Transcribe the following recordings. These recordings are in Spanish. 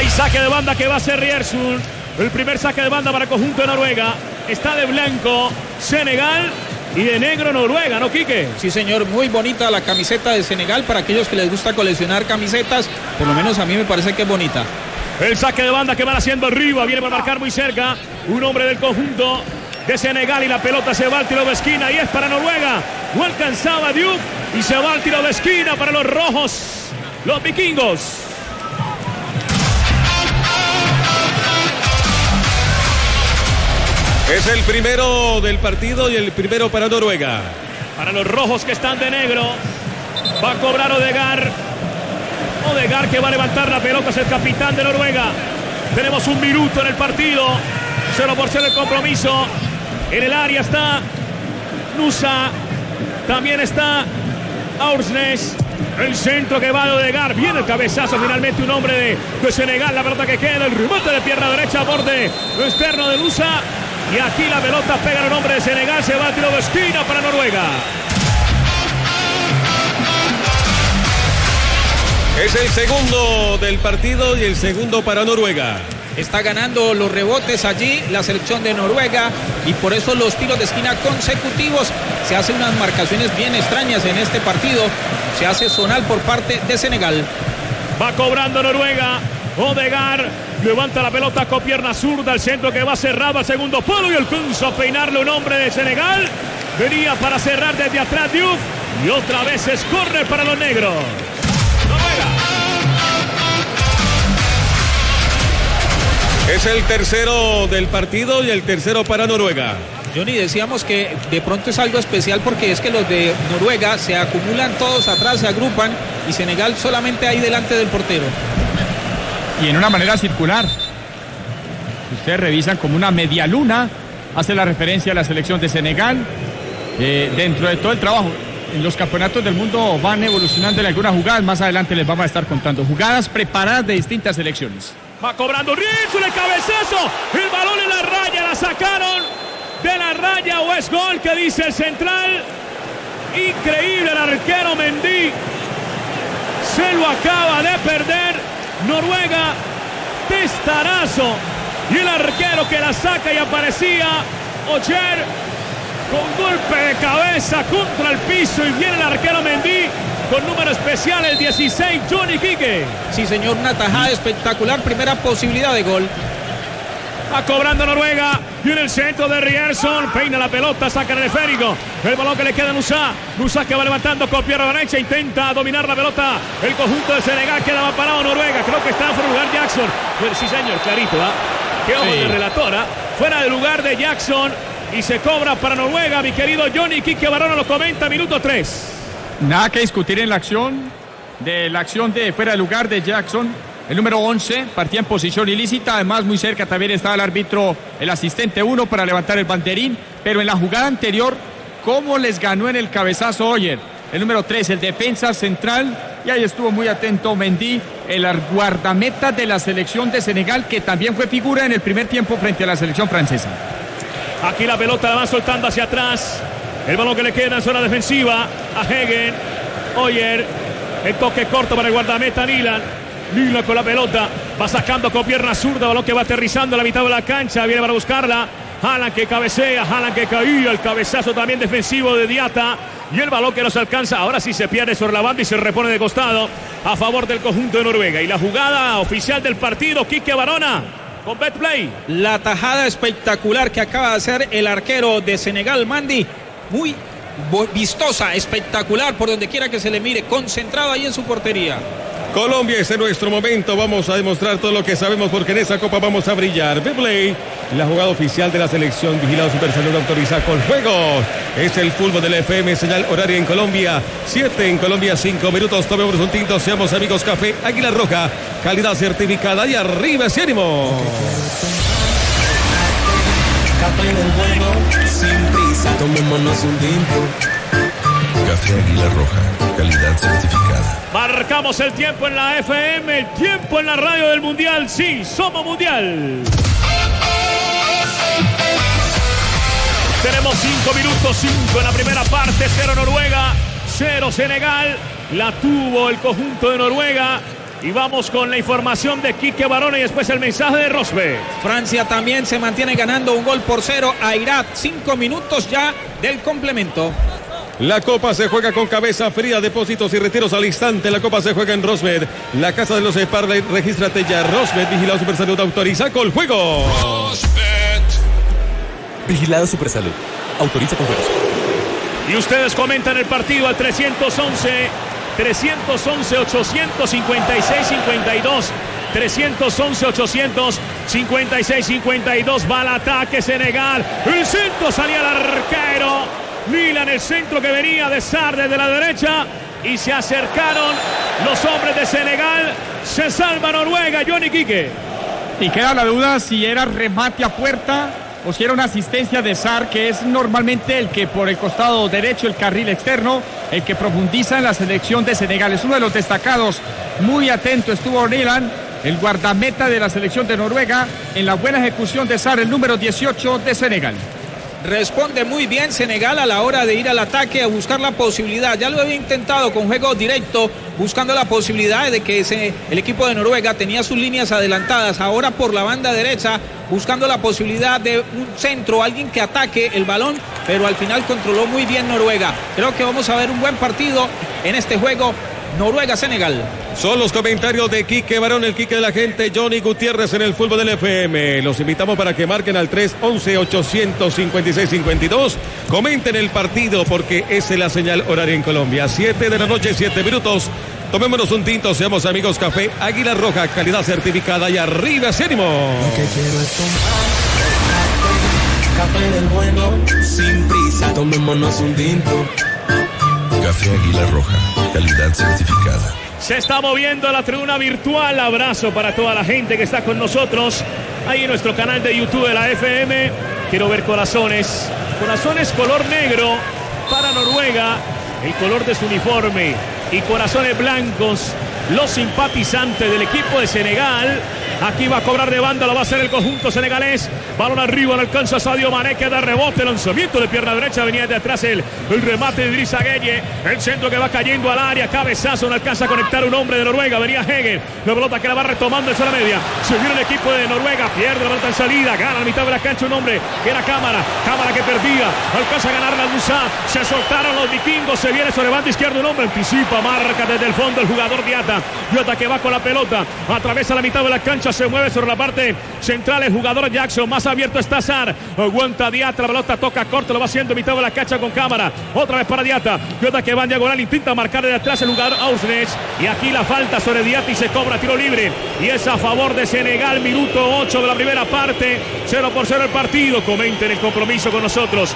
Hay saque de banda que va a ser Riersun. El primer saque de banda para el conjunto de Noruega. Está de blanco Senegal y de negro Noruega, ¿no, Quique? Sí, señor, muy bonita la camiseta de Senegal. Para aquellos que les gusta coleccionar camisetas, por lo menos a mí me parece que es bonita. El saque de banda que van haciendo arriba, viene para marcar muy cerca un hombre del conjunto de Senegal y la pelota se va al tiro de esquina y es para Noruega. No alcanzaba Diouf y se va al tiro de esquina para los rojos, los vikingos. Es el primero del partido y el primero para Noruega. Para los rojos que están de negro, va a cobrar Odegaard. Odegaard que va a levantar la pelota, es el capitán de Noruega. Tenemos un minuto en el partido, 0-0 el compromiso. En el área está Nusa, también está Aursnes. El centro que va de Odegaard, viene el cabezazo finalmente un hombre de Senegal. La pelota que queda, el rebote de pierna derecha, borde externo de Nusa. Y aquí la pelota pega en el hombre de Senegal, se va a tiro de esquina para Noruega. Es el segundo del partido y el segundo para Noruega. Está ganando los rebotes allí la selección de Noruega y por eso los tiros de esquina consecutivos. Se hacen unas marcaciones bien extrañas en este partido. Se hace zonal por parte de Senegal. Va cobrando Noruega. Odegaard levanta la pelota con pierna zurda. El centro que va cerrado al segundo palo y alcanza a peinarle un hombre de Senegal. Venía para cerrar desde atrás Diouf y otra vez es córner para los negros. Es el tercero del partido y el tercero para Noruega. Johnny, decíamos que de pronto es algo especial porque es que los de Noruega se acumulan todos atrás, se agrupan y Senegal solamente ahí delante del portero. Y en una manera circular. Si ustedes revisan como una media luna, hace la referencia a la selección de Senegal. Dentro de todo el trabajo, en los campeonatos del mundo van evolucionando en algunas jugadas. Más adelante les vamos a estar contando jugadas preparadas de distintas selecciones. Va cobrando Riersun el cabezazo. El balón en la raya, la sacaron de la raya o es gol que dice el central. Increíble el arquero Mendy. Se lo acaba de perder Noruega. Testarazo. Y el arquero que la saca y aparecía Oyer con golpe de cabeza contra el piso y viene el arquero Mendy con número especial el 16, Johnny Quique. Sí, señor, una tajada espectacular, primera posibilidad de gol. Va cobrando Noruega, viene el centro de Rierson, peina la pelota, saca el esférico, el balón que le queda a Nusa que va levantando con pierna derecha, intenta dominar la pelota, el conjunto de Senegal queda más parado Noruega, creo que está fuera de lugar Jackson, pues sí señor, clarito, qué ojo de relatora, fuera de lugar de Jackson y se cobra para Noruega, mi querido Johnny Quique Barona lo comenta, minuto 3. Nada que discutir en la acción de fuera de lugar de Jackson. El número 11 partía en posición ilícita. Además, muy cerca también estaba el árbitro, el asistente 1 para levantar el banderín. Pero en la jugada anterior, ¿cómo les ganó en el cabezazo Oyer? El número 3, el defensa central. Y ahí estuvo muy atento Mendy, el guardameta de la selección de Senegal, que también fue figura en el primer tiempo frente a la selección francesa. Aquí la pelota la van soltando hacia atrás. El balón que le queda en zona defensiva a Hegen. Oyer, el toque corto para el guardameta Nilan con la pelota, va sacando con pierna zurda, balón que va aterrizando a la mitad de la cancha, viene para buscarla. Haaland que cabecea, Haaland que caía, el cabezazo también defensivo de Diatta. Y el balón que no se alcanza, ahora sí se pierde sobre la banda y se repone de costado a favor del conjunto de Noruega. Y la jugada oficial del partido, Quique Barona, con Betplay. La tajada espectacular que acaba de hacer el arquero de Senegal, Mendy. Muy vistosa, espectacular por donde quiera que se le mire, concentrado ahí en su portería. Colombia, es en nuestro momento, vamos a demostrar todo lo que sabemos porque en esa copa vamos a brillar. Betplay, la jugada oficial de la selección, vigilado Supersalud, autorizada con juegos. Es el fútbol de la FM, señal horaria en Colombia, 7 en Colombia, 5 minutos, tomemos un tinto, seamos amigos, café Águila Roja, calidad certificada y arriba ese ánimo. Café del bueno, sin prisa, tomémonos un tinto. Café Águila Roja, calidad certificada. Marcamos el tiempo en la FM, el tiempo en la radio del Mundial. Sí, somos Mundial. Tenemos 5 minutos, 5 en la primera parte, 0 Noruega, 0 Senegal. La tuvo el conjunto de Noruega. Y vamos con la información de Quique Barona y después el mensaje de Rosberg. Francia también se mantiene ganando 1-0 a Irak. 5 minutos ya del complemento. La Copa se juega con cabeza fría, depósitos y retiros al instante. La Copa se juega en Rosmed, la casa de los Parley. Regístrate ya. Rosmed, vigilado Supersalud, autoriza con juego. Rosmed. Vigilado Supersalud, autoriza con juegos. Y ustedes comentan el partido al 311-856-52. 311-856-52. Va al ataque Senegal. El centro salía al arquero. Milan, el centro que venía de Sarr desde la derecha. Y se acercaron los hombres de Senegal. Se salva Noruega, Johnny Quique. Y queda la duda si era remate a puerta o si era una asistencia de Sarr, que es normalmente el que por el costado derecho, el carril externo, el que profundiza en la selección de Senegal. Es uno de los destacados. Muy atento estuvo Nilan, el guardameta de la selección de Noruega, en la buena ejecución de Sarr, el número 18 de Senegal. Responde muy bien Senegal a la hora de ir al ataque, a buscar la posibilidad. Ya lo había intentado con juego directo, buscando la posibilidad de que el equipo de Noruega tenía sus líneas adelantadas. Ahora por la banda derecha, buscando la posibilidad de un centro, alguien que ataque el balón, pero al final controló muy bien Noruega. Creo que vamos a ver un buen partido en este juego. Noruega-Senegal. Son los comentarios de Quique Barón, el Quique de la gente, Johnny Gutiérrez en el fútbol del FM. Los invitamos para que marquen al 311-856-52. Comenten el partido porque esa es la señal horaria en Colombia. 7 de la noche, 7 minutos. Tomémonos un tinto, seamos amigos. Café Águila Roja, calidad certificada y arriba ese ánimo. Lo que quiero es tomar café del bueno, sin prisa. Tomémonos un tinto. Café Águila Roja, calidad certificada. Se está moviendo la tribuna virtual. Abrazo para toda la gente que está con nosotros ahí en nuestro canal de YouTube de la FM. Quiero ver corazones. Corazones color negro para Noruega, el color de su uniforme. Y corazones blancos, los simpatizantes del equipo de Senegal. Aquí va a cobrar de banda, lo va a hacer el conjunto senegalés. Balón arriba, no alcanza Sadio Mané, que da rebote, lanzamiento de pierna derecha, venía de atrás el remate de Idrissa Gueye. El centro que va cayendo al área, cabezazo, no alcanza a conectar un hombre de Noruega, venía Hegel. La pelota que la va retomando en zona media. Se viene el equipo de Noruega, pierde la pelota en salida, gana a la mitad de la cancha un hombre que era Cámara que perdía, alcanza a ganar la Lusa. Se soltaron los vikingos, se viene sobre banda izquierda un hombre, anticipa, marca desde el fondo el jugador Diata. Diata que va con la pelota, atraviesa la mitad de la cancha, se mueve sobre la parte central el jugador Jackson, más abierto está Sarr, aguanta Diata, la pelota toca corto, lo va haciendo en mitad de la cancha con Cámara, otra vez para Diata que va en diagonal, intenta marcar de atrás el jugador Ausnech, y aquí la falta sobre Diata y se cobra tiro libre, y es a favor de Senegal. Minuto 8 de la primera parte, 0-0 el partido. Comenten el compromiso con nosotros,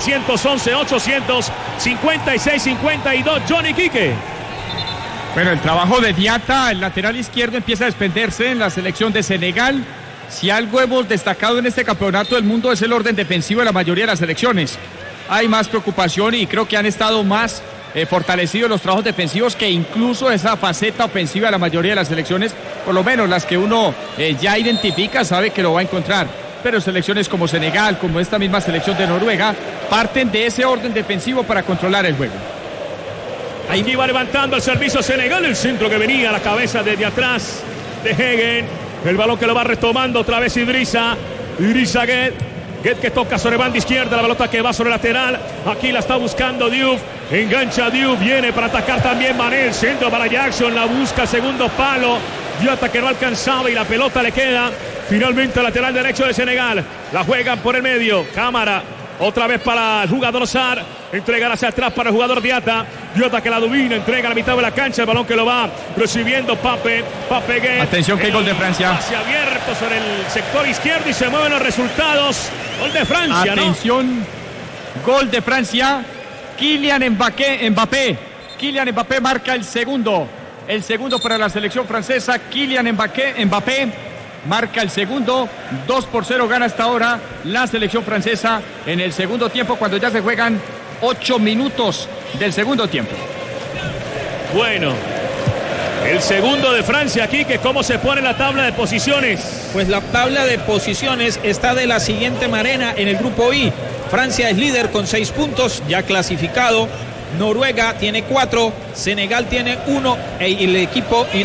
311-856-52. Johnny Quique. Bueno, el trabajo de Diata, el lateral izquierdo, empieza a desprenderse en la selección de Senegal. Si algo hemos destacado en este campeonato del mundo es el orden defensivo de la mayoría de las selecciones. Hay más preocupación y creo que han estado más fortalecidos los trabajos defensivos que incluso esa faceta ofensiva de la mayoría de las selecciones, por lo menos las que uno ya identifica, sabe que lo va a encontrar. Pero selecciones como Senegal, como esta misma selección de Noruega, parten de ese orden defensivo para controlar el juego. Ahí va levantando el servicio Senegal, el centro que venía a la cabeza desde atrás de Hegen, el balón que lo va retomando otra vez Idrissa Gueye que toca sobre banda izquierda, la pelota que va sobre lateral, aquí la está buscando Diouf, engancha Diouf, viene para atacar también Mané, el centro para Jackson, la busca, segundo palo, Diata que no alcanzaba y la pelota le queda finalmente al lateral derecho de Senegal, la juegan por el medio, Cámara. Otra vez para el jugador Sarr, entrega hacia atrás para el jugador Diata que la domina, entrega a la mitad de la cancha, el balón que lo va recibiendo Pape Gueye. Atención que hay gol de Francia. Hacia abierto sobre el sector izquierdo y se mueven los resultados. Gol de Francia, atención, ¿no? Gol de Francia, Kylian Mbappé marca el segundo para la selección francesa. Kylian Mbappé marca el segundo, 2-0 gana hasta ahora la selección francesa en el segundo tiempo, cuando ya se juegan 8 minutos del segundo tiempo. Bueno, el segundo de Francia aquí, que cómo se pone la tabla de posiciones. Pues la tabla de posiciones está de la siguiente manera en el grupo I. Francia es líder con 6 puntos, ya clasificado. Noruega tiene 4, Senegal tiene 1 y el equipo Irak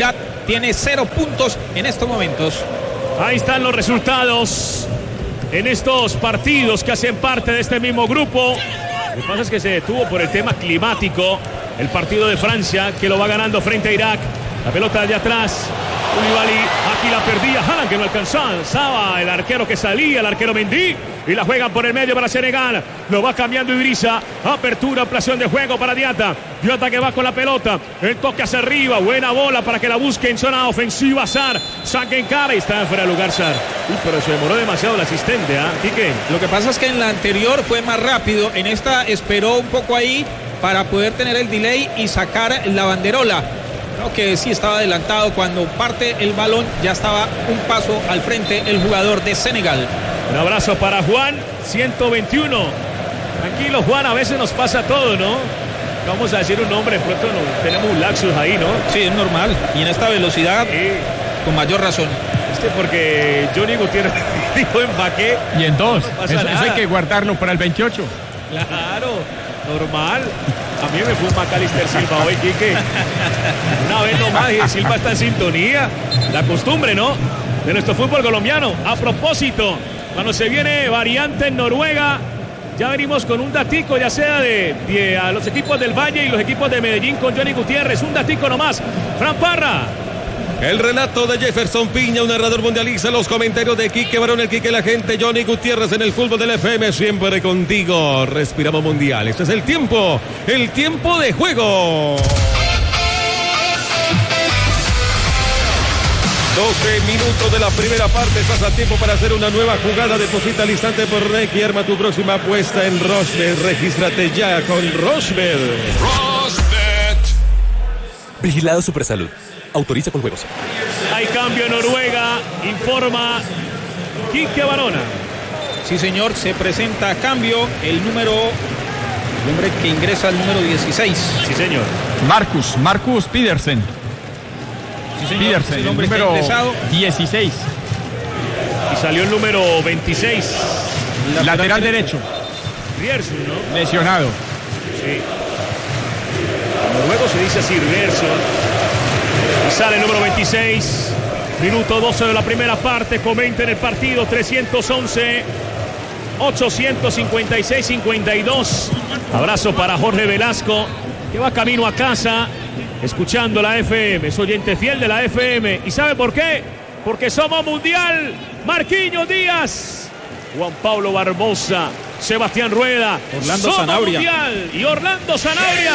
tiene 0 puntos en estos momentos. Ahí están los resultados en estos partidos que hacen parte de este mismo grupo. Lo que pasa es que se detuvo por el tema climático el partido de Francia, que lo va ganando frente a Irak. La pelota de atrás, Koulibaly, aquí la perdía Haaland, que no alcanzaba el arquero que salía, el arquero Mendy, y la juegan por el medio para Senegal. Lo va cambiando Idrissa, apertura, ampliación de juego para Diatta que va con la pelota, el toque hacia arriba, buena bola para que la busque en zona ofensiva Sarr, saque en cara y está fuera de lugar Sarr. Pero se demoró demasiado el asistente, Quique. Lo que pasa es que en la anterior fue más rápido, en esta esperó un poco ahí para poder tener el delay y sacar la banderola. Creo que sí estaba adelantado, cuando parte el balón ya estaba un paso al frente el jugador de Senegal. Un abrazo para Juan, 121. Tranquilo, Juan, a veces nos pasa todo, ¿no? Vamos a decir un nombre, de pronto tenemos un lapsus ahí, ¿no? Sí, es normal. Y en esta velocidad, con mayor razón. Porque Johnny Gutiérrez dijo Mbappé. Y en dos. No eso hay que guardarlo para el 28. Claro, normal. A mí me fue un McAllister Silva hoy, Quique. Una vez nomás, y Silva está en sintonía. La costumbre, ¿no? De nuestro fútbol colombiano. A propósito, cuando se viene variante en Noruega, ya venimos con un datico, ya sea de a los equipos del Valle y los equipos de Medellín con Johnny Gutiérrez. Un datico nomás. Fran Parra. El relato de Jefferson Piña, un narrador mundialista, los comentarios de Quique Barón, el Quique la gente, Johnny Gutiérrez en el fútbol del FM, siempre contigo, respiramos mundial. Este es el tiempo de juego. 12 minutos de la primera parte, estás a tiempo para hacer una nueva jugada. Deposita al instante por Rec y arma tu próxima apuesta en Rosbet. Regístrate ya con Rosbet. Vigilado Supersalud. Autoriza con juegos. Hay cambio en Noruega, informa Quique Barona. Sí, señor, se presenta a cambio el hombre que ingresa al número 16. Sí, señor. Marcus Pedersen. Sí, señor. Pedersen, el número 16. Y salió el número 26. Lateral derecho. Rierson, ¿no? Lesionado. Sí. En noruego se dice así, Rierson. Y sale el número 26. Minuto 12 de la primera parte. Comenten el partido. 311 856 52. Abrazo para Jorge Velasco, que va camino a casa escuchando la FM. Es oyente fiel de la FM. ¿Y sabe por qué? Porque somos mundial. Marquinhos Díaz, Juan Pablo Barbosa, Sebastián Rueda, Orlando Sanabria mundial. Y Orlando Sanabria.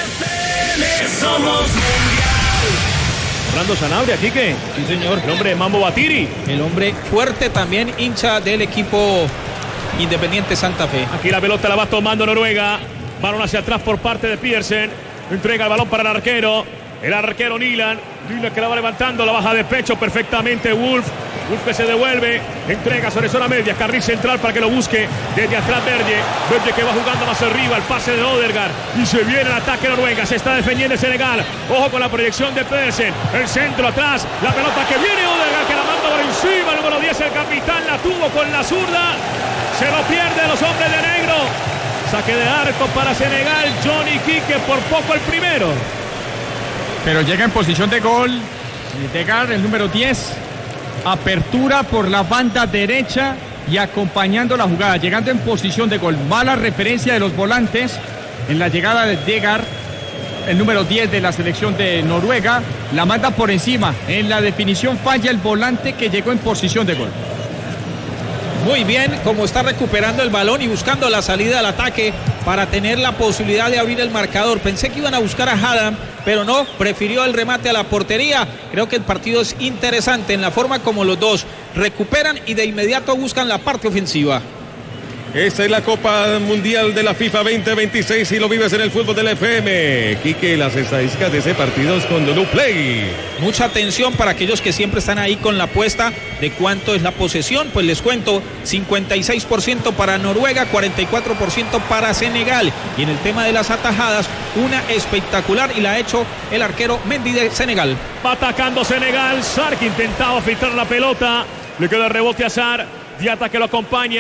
Somos mundial. Orlando Sanabria, Quique. Sí, señor. El hombre de Mambo Batiri. El hombre fuerte, también hincha del equipo Independiente Santa Fe. Aquí la pelota la va tomando Noruega. Balón hacia atrás por parte de Pedersen. Entrega el balón para el arquero. El arquero Nilan que la va levantando, la baja de pecho perfectamente Wolf que se devuelve, entrega sobre zona media, carril central para que lo busque desde atrás Berge que va jugando más arriba, el pase de Odegaard y se viene el ataque Noruega, se está defendiendo el Senegal, ojo con la proyección de Pedersen, el centro atrás, la pelota que viene Odegaard que la manda por encima, número 10 el capitán, la tuvo con la zurda, se lo pierde los hombres de negro, saque de arco para Senegal, Johnny Quique por poco el primero. Pero llega en posición de gol Odegaard, el número 10, apertura por la banda derecha y acompañando la jugada, llegando en posición de gol. Mala referencia de los volantes en la llegada de Odegaard, el número 10 de la selección de Noruega, la manda por encima, en la definición falla el volante que llegó en posición de gol. Muy bien, como está recuperando el balón y buscando la salida al ataque para tener la posibilidad de abrir el marcador. Pensé que iban a buscar a Haaland, pero no, prefirió el remate a la portería. Creo que el partido es interesante en la forma como los dos recuperan y de inmediato buscan la parte ofensiva. Esta es la Copa Mundial de la FIFA 2026 y lo vives en el fútbol del FM. Quique, las estadísticas de ese partido es con Donu Play. Mucha atención para aquellos que siempre están ahí con la apuesta de cuánto es la posesión. Pues les cuento, 56% para Noruega, 44% para Senegal. Y en el tema de las atajadas, una espectacular y la ha hecho el arquero Mendy de Senegal. Va atacando Senegal, Sarr que intentaba filtrar la pelota, le queda el rebote a Sarr, Diatta que lo acompaña.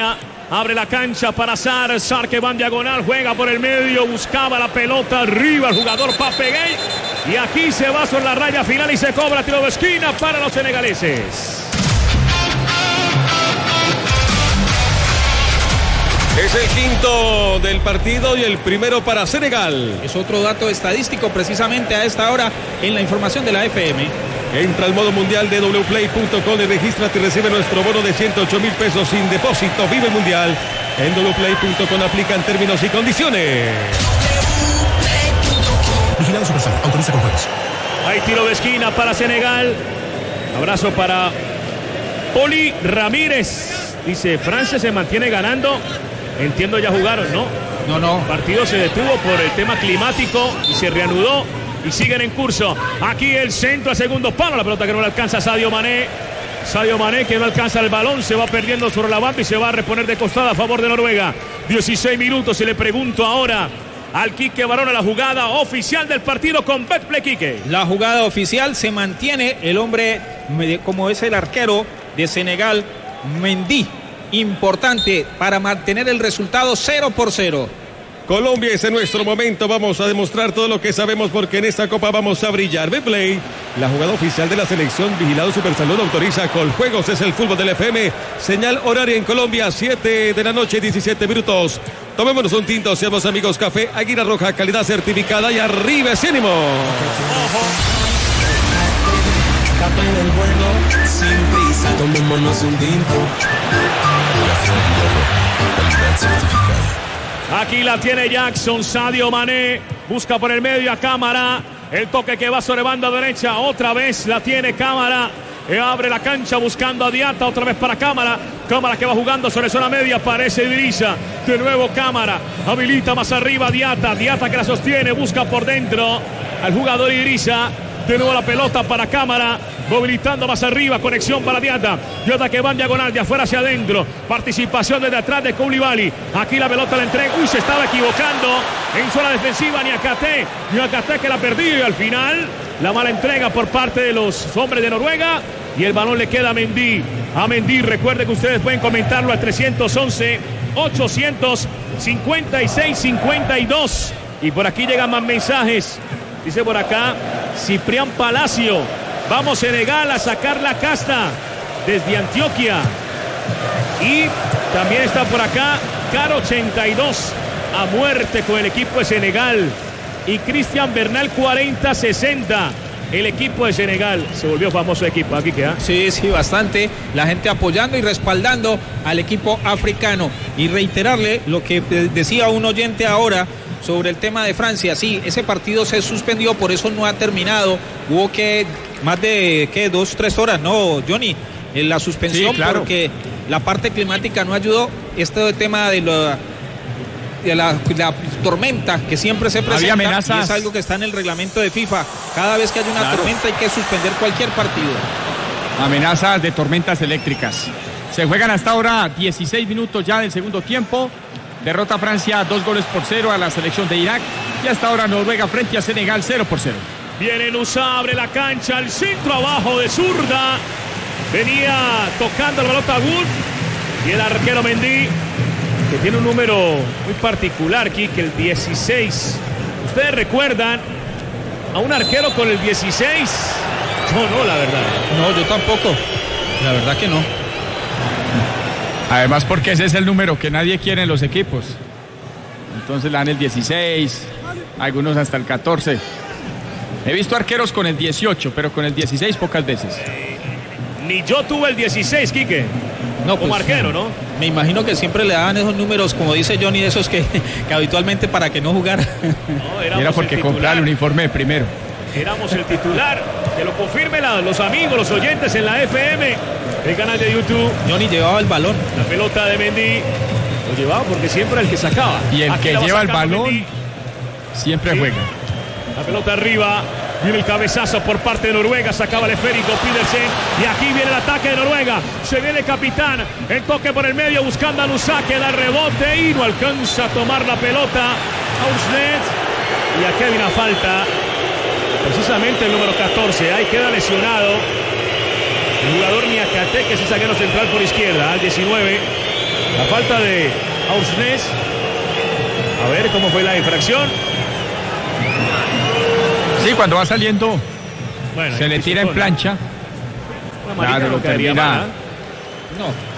Abre la cancha para Sar. Sar que va en diagonal. Juega por el medio. Buscaba la pelota arriba el jugador Papeguey. Y aquí se va sobre la raya final y se cobra tiro de esquina para los senegaleses. Es el quinto del partido y el primero para Senegal. Es otro dato estadístico precisamente a esta hora en la información de la FM. Entra al modo mundial de wplay.com y regístrate y recibe nuestro bono de 108,000 pesos sin depósito. Vive el mundial en wplay.com. Aplican términos y condiciones. Vigilado Superstar. Autoriza con juegos. Hay tiro de esquina para Senegal. Abrazo para Poli Ramírez. Dice, Francia se mantiene ganando. Entiendo, ya jugaron, ¿no? No. El partido se detuvo por el tema climático y se reanudó y siguen en curso. Aquí el centro a segundo palo. La pelota que no le alcanza a Sadio Mané. Sadio Mané que no alcanza el balón. Se va perdiendo sobre la banda y se va a reponer de costada a favor de Noruega. 16 minutos y le pregunto ahora al Quique Barona la jugada oficial del partido con Betplay. Quique. La jugada oficial se mantiene. El hombre, como es el arquero de Senegal, Mendy. Importante para mantener el resultado 0-0. Colombia es en nuestro momento. Vamos a demostrar todo lo que sabemos porque en esta copa vamos a brillar. Betplay, la jugada oficial de la selección. Vigilado Supersalud, autoriza Coljuegos. Es el fútbol del FM. Señal horaria en Colombia, 7 de la noche, 17 minutos. Tomémonos un tinto, seamos amigos. Café Águila Roja, calidad certificada y arriba ese ánimo. Café del bueno, sin prisa. Tomémonos un tinto. Café Águila Roja, calidad certificada. Aquí la tiene Jackson. Sadio Mané busca por el medio a Cámara. El toque que va sobre banda derecha. Otra vez la tiene Cámara. Abre la cancha buscando a Diata. Otra vez para Cámara. Cámara que va jugando sobre zona media. Aparece Idrissa. De nuevo Cámara. Habilita más arriba a Diata. Diata que la sostiene. Busca por dentro al jugador Idrissa. De nuevo la pelota para Cámara. Movilizando más arriba. Conexión para Diata. Diata que va en diagonal. De afuera hacia adentro. Participación desde atrás de Koulibaly. Aquí la pelota la entrega. Uy, se estaba equivocando. En zona defensiva. Niakate que la perdió. Y al final la mala entrega por parte de los hombres de Noruega. Y el balón le queda a Mendy. A Mendy. Recuerden que ustedes pueden comentarlo al 311-856-52. Y por aquí llegan más mensajes. Dice por acá Ciprián Palacio. Vamos Senegal a sacar la casta desde Antioquia. Y también está por acá Caro 82 a muerte con el equipo de Senegal. Y Cristian Bernal 40-60. El equipo de Senegal se volvió famoso equipo. Aquí queda. Sí, bastante. La gente apoyando y respaldando al equipo africano. Y reiterarle lo que decía un oyente ahora sobre el tema de Francia. Sí, ese partido se suspendió, por eso no ha terminado. Hubo que más de 2-3 horas, ¿no, Johnny? En la suspensión, sí, claro, porque la parte climática no ayudó. Este tema de la tormenta que siempre se presenta. Había amenazas. Y es algo que está en el reglamento de FIFA. Cada vez que hay una tormenta hay que suspender cualquier partido. Amenazas de tormentas eléctricas. Se juegan hasta ahora 16 minutos ya del segundo tiempo. Derrota Francia 2-0 a la selección de Irak. Y hasta ahora Noruega frente a Senegal 0-0. Viene Nusa, abre la cancha, el centro abajo de zurda. Venía tocando la pelota a Wolf. Y el arquero Mendy, que tiene un número muy particular aquí, que el 16. ¿Ustedes recuerdan a un arquero con el 16? Yo no, la verdad. No, yo tampoco. La verdad que no. Además porque ese es el número que nadie quiere en los equipos. Entonces le dan el 16, algunos hasta el 14. He visto arqueros con el 18, pero con el 16 pocas veces. Ni yo tuve el 16, Quique. No, como pues, arquero, ¿no? Me imagino que siempre le daban esos números, como dice Johnny, esos que habitualmente para que no jugara. No, era porque compraba el uniforme de primero. Éramos el titular. Que lo confirmen los amigos, los oyentes en la FM, el canal de YouTube. Johnny llevaba el balón. La pelota de Mendy. Lo llevaba porque siempre era el que sacaba. Y el que lleva el balón Mendy siempre juega. La pelota arriba. Viene el cabezazo por parte de Noruega. Sacaba el esférico Pedersen. Y aquí viene el ataque de Noruega. Se viene el capitán. El toque por el medio buscando a Nusa, que da rebote y no alcanza a tomar la pelota. Ausnet. Y aquí hay una falta. Precisamente el número 14. Ahí queda lesionado el jugador Niakate, que es el zaguero central por izquierda. Al 19. La falta de Aursnes. A ver cómo fue la infracción. Sí, cuando va saliendo, bueno, se le tira en plancha. Claro, lo termina. No.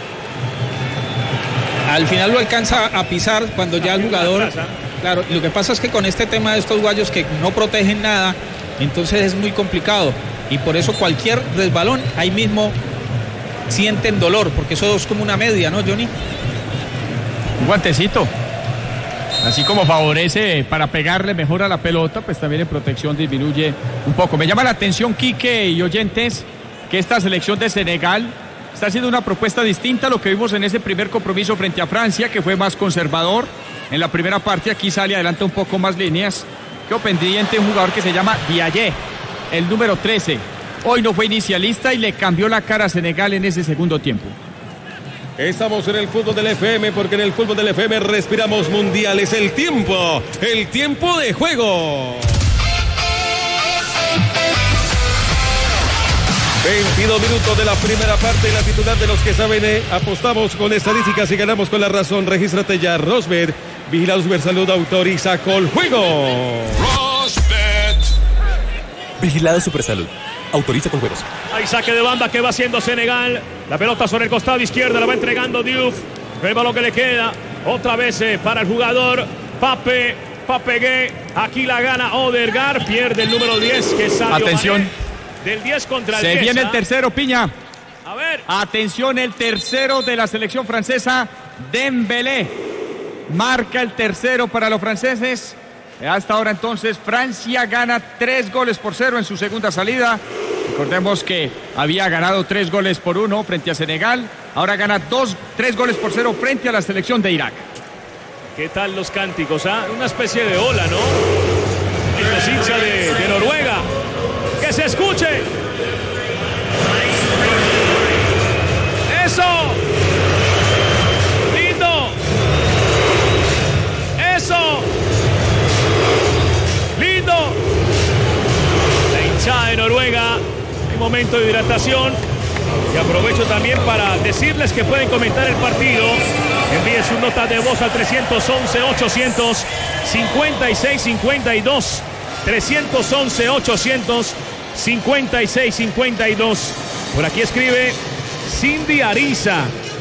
Al final lo alcanza a pisar cuando ya el jugador... Claro, lo que pasa es que con este tema de estos guayos que no protegen nada, entonces es muy complicado. Y por eso cualquier resbalón, ahí mismo sienten dolor, porque eso es como una media, ¿no, Johnny? Un guantecito. Así como favorece para pegarle mejor a la pelota, pues también en protección disminuye un poco. Me llama la atención, Quique y oyentes, que esta selección de Senegal está haciendo una propuesta distinta a lo que vimos en ese primer compromiso frente a Francia, que fue más conservador. En la primera parte aquí sale adelante un poco más líneas. Quedó pendiente un jugador que se llama Diaye, el número 13. Hoy no fue inicialista y le cambió la cara a Senegal en ese segundo tiempo. Estamos en el fútbol del FM, porque en el fútbol del FM respiramos mundiales. El tiempo de juego. 22 minutos de la primera parte y la titular de los que saben, apostamos con estadísticas y ganamos con la razón. Regístrate ya, Rosbet, Vigilado Supersalud, autoriza Coljuegos. Rosbet. Vigilado Supersalud, autoriza con juegos. Hay saque de banda que va haciendo Senegal. La pelota sobre el costado izquierdo, la va entregando Diouf. El balón que le queda otra vez para el jugador Papegué. Aquí la gana Odegaard, pierde el número 10 que es Sadio Atención. Mané. Del 10 contra el 10. Se viene el tercero, Piña. A ver. Atención, el tercero de la selección francesa, Dembélé. Marca el tercero para los franceses. Hasta ahora entonces Francia gana 3-0 en su segunda salida. Recordemos que había ganado 3-1 frente a Senegal. Ahora gana 3-0 frente a la selección de Irak. ¿Qué tal los cánticos? Una especie de ola, ¿no? En los hinchas de Noruega. ¡Que se escuche! ¡Eso! ¡Lindo! ¡Eso! ¡Lindo! La hinchada de Noruega. Hay momento de hidratación. Y aprovecho también para decirles que pueden comentar el partido. Envíen sus notas de voz al 311-800-5652. 311-800-5652. Por aquí escribe Cindy Ariza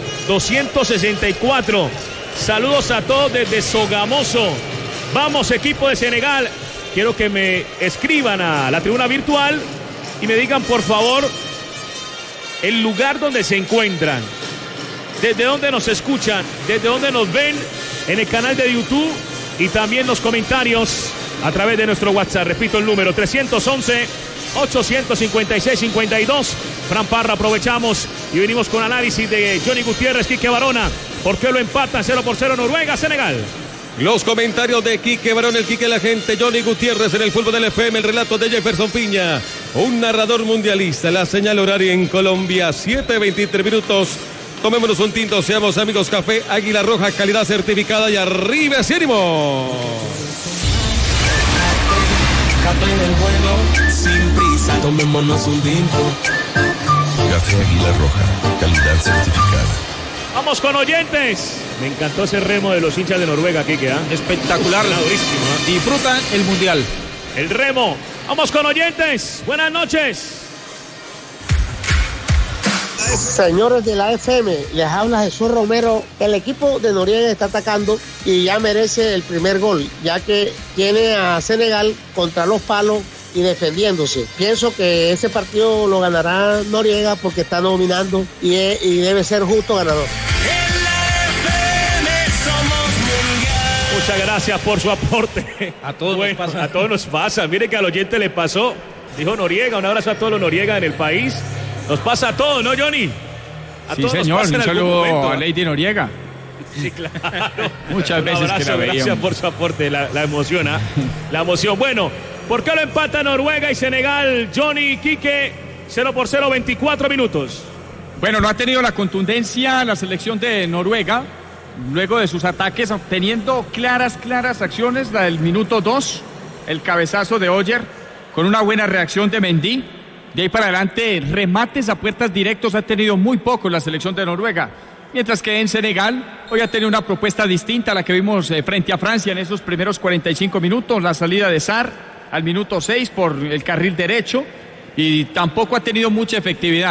264. Saludos a todos desde Sogamoso. Vamos, equipo de Senegal. Quiero que me escriban a la tribuna virtual y me digan, por favor, el lugar donde se encuentran, desde dónde nos escuchan, desde dónde nos ven en el canal de YouTube y también los comentarios a través de nuestro WhatsApp. Repito el número, 311-856-52. Fran Parra, aprovechamos y venimos con análisis de Johnny Gutiérrez, Quique Barona. ¿Por qué lo empatan 0-0 Noruega, Senegal? Los comentarios de Quique Barón, el Quique la gente, Johnny Gutiérrez en el fútbol del FM, el relato de Jefferson Piña, un narrador mundialista. La señal horaria en Colombia, 7:23 minutos. Tomémonos un tinto, seamos amigos. Café Águila Roja, calidad certificada y arriba ese ánimo. Café del bueno, sin prisa, tomémonos un tinto. Café Águila Roja, calidad certificada. Vamos con oyentes. Me encantó ese remo de los hinchas de Noruega, Quique. Espectacular. Durísimo. Disfrutan el mundial. El remo. Vamos con oyentes. Buenas noches. Señores de la FM, les habla Jesús Romero. El equipo de Noriega está atacando y ya merece el primer gol, ya que tiene a Senegal contra los palos y defendiéndose. Pienso que ese partido lo ganará Noriega porque está dominando y debe ser justo ganador. Muchas gracias por su aporte. A todos nos pasa. A todos nos pasa. Mire que al oyente le pasó. Dijo Noriega. Un abrazo a todos los Noriega en el país. Nos pasa a todos, ¿no, Johnny? A sí, señor. Un saludo a Lady Noriega. Sí, claro. Muchas veces que la veíamos. Gracias por su aporte. La emoción, ¿eh? La emoción. Bueno, ¿por qué lo empata Noruega y Senegal? Johnny, Quique, 0-0, 24 minutos. Bueno, no ha tenido la contundencia la selección de Noruega. Luego de sus ataques, obteniendo claras acciones, la del minuto 2, el cabezazo de Oyer, con una buena reacción de Mendy. De ahí para adelante, remates a puertas directos ha tenido muy poco la selección de Noruega. Mientras que en Senegal hoy ha tenido una propuesta distinta a la que vimos frente a Francia en esos primeros 45 minutos. La salida de Sarr al minuto 6 por el carril derecho y tampoco ha tenido mucha efectividad.